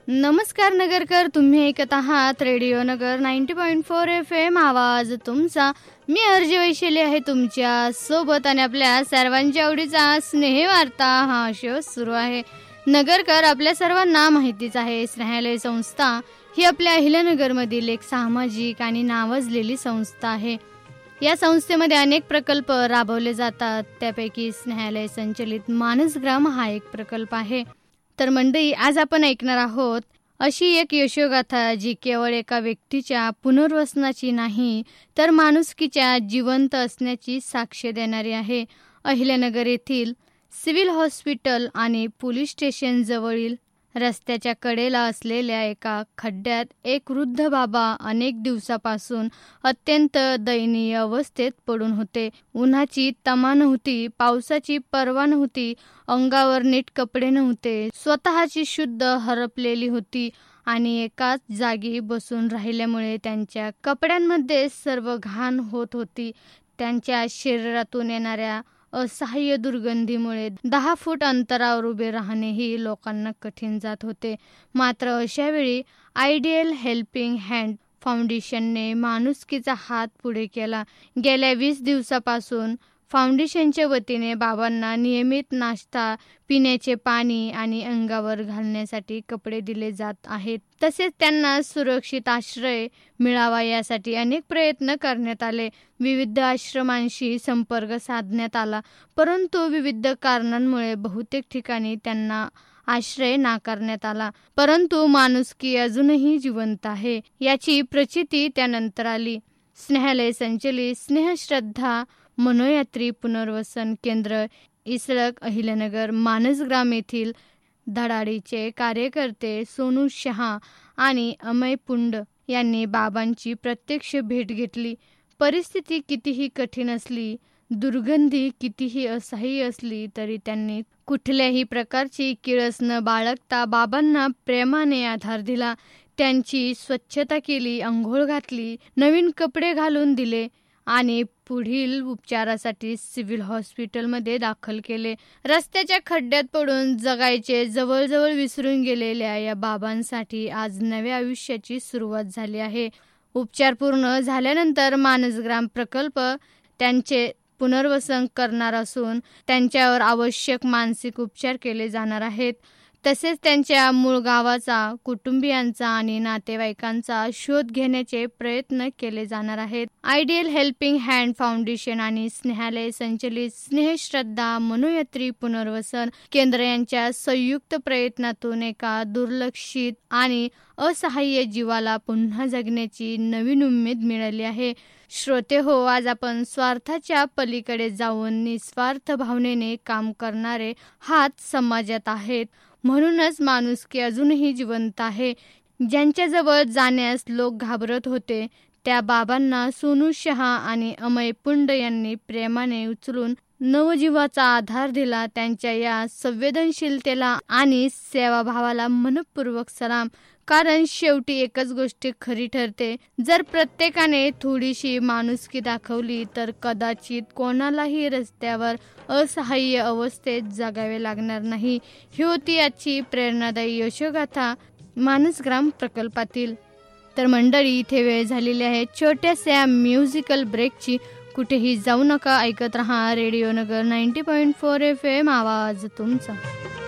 नमस्कार नगरकर, तुम्ही ऐकत आहात रेडिओ नगर 90.4 FM आवाज तुमचा. मी अर्जी वैशाली आहे तुमच्या सोबत आणि आपल्या सर्वांच्या आवडीचा स्नेहवार्ता हा शो सुरू आहे. नगरकर, आपल्या सर्वांना माहितीच आहे, स्नेहालय संस्था ही आपल्या अहिल्यानगरमधील एक सामाजिक आणि नावाजलेली संस्था आहे. या संस्थेमध्ये अनेक प्रकल्प राबवले जातात. त्यापैकी स्नेहालय संचलित मानसग्राम हा एक प्रकल्प आहे. तर मंडळी, आज आपण ऐकणार आहोत अशी एक यशोगाथा जी केवळ एका व्यक्तीच्या पुनर्वसनाची नाही तर माणुसकीच्या जिवंत असण्याची साक्ष देणारी आहे. अहिल्यानगर येथील सिव्हिल हॉस्पिटल आणि पोलीस स्टेशन जवळील रस्त्याच्या कडेला असलेल्या एका खड्ड्यात एक वृद्ध बाबा अनेक दिवसापासून अत्यंत दयनीय अवस्थेत पडून होते. उन्हाची तमा नव्हती, पावसाची पर्वा नव्हती, अंगावर नीट कपडे नव्हते, स्वतःची शुद्ध हरपलेली होती आणि एकाच जागी बसून राहिल्यामुळे त्यांच्या कपड्यांमध्ये सर्व घाण होत होती. त्यांच्या शरीरातून येणाऱ्या असह्य दुर्गंधीमुळे 10 फूट अंतरावर उभे राहणेही लोकांना कठीण जात होते. मात्र अशावेळी आयडियल हेल्पिंग हँड फाउंडेशनने माणुसकीचा हात पुढे केला. गेल्या 20 दिवसापासून फाउंडेशनच्या वतीने बाबांना नियमित नाश्ता, पिण्याचे पाणी आणि अंगावर घालण्यासाठी कपडे दिले जात आहेत. तसेच त्यांना सुरक्षित आश्रय मिळावा यासाठी अनेक प्रयत्न करण्यात आले. विविध आश्रमांशी संपर्क साधण्यात आला, परंतु विविध कारणांमुळे बहुतेक ठिकाणी त्यांना आश्रय नाकारण्यात आला. परंतु माणुसकी अजूनही जिवंत आहे याची प्रचिती त्यानंतर आली. स्नेहालय संचलित स्नेहश्रद्धा मनोयात्री पुनर्वसन केंद्र इसळक अहिल्यानगर मानसग्राम येथील धडाडीचे कार्यकर्ते सोनू शहा आणि अमय पुंड यांनी बाबांची प्रत्यक्ष भेट घेतली. परिस्थिती कितीही कठीण असली, दुर्गंधी कितीही असह्य असली तरी त्यांनी कुठल्याही प्रकारची किळस न बाळगता बाबांना प्रेमाने आधार दिला. त्यांची स्वच्छता केली, अंघोळ घातली, नवीन कपडे घालून दिले आणि पुढील उपचारासाठी सिव्हिल हॉस्पिटलमध्ये दाखल केले. रस्त्याच्या खड्ड्यात पडून जगायचे जवळजवळ विसरून गेलेल्या या बाबांसाठी आज नव्या आयुष्याची सुरुवात झाली आहे. उपचार पूर्ण झाल्यानंतर मानसग्राम प्रकल्प त्यांचे पुनर्वसन करणार असून त्यांच्यावर आवश्यक मानसिक उपचार केले जाणार आहेत. तसेच त्यांच्या मूळ गावाचा, कुटुंबियांचा आणि नातेवाईकांचा शोध घेण्याचे प्रयत्न केले जाणार आहेत. आयडियल हेल्पिंग हँड फाउंडेशन आणि स्नेहालय संचलित स्नेहश्रद्धा मनोयात्री पुनर्वसन केंद्र यांच्या संयुक्त प्रयत्नातून एका दुर्लक्षित आणि असहाय्य जीवाला पुन्हा जगण्याची नवीन उमेद मिळाली आहे. श्रोते हो, आज आपण स्वार्थाच्या पलीकडे जाऊन निस्वार्थ भावनेने काम करणारे हात समाजात आहेत. म्हणूनच माणुसकी अजूनही जिवंत आहे. ज्यांच्याजवळ जाण्यास लोक घाबरत होते त्या बाबांना सोनू शहा आणि अमय पुंड यांनी प्रेमाने उचलून नवजीवाचा आधार दिला. त्यांच्या या संवेदनशीलतेला आणि सेवाभावाला मनपूर्वक सलाम. कारण शेवटी एकच गोष्ट खरी ठरते, जर प्रत्येकाने थोडीशी माणुसकी दाखवली तर कदाचित कोणालाही रस्त्यावर असहाय्य अवस्थेत जगावे लागणार नाही. ही होती आजची प्रेरणादायी यशोगाथा मानसग्राम प्रकल्पातील. तर मंडळी, इथे वेळ झालेली आहे छोट्याशा म्युझिकल ब्रेकची. कुठेही जाऊ नका, ऐकत रहा रेडिओ नगर 90.4 FM आवाज तुमचा.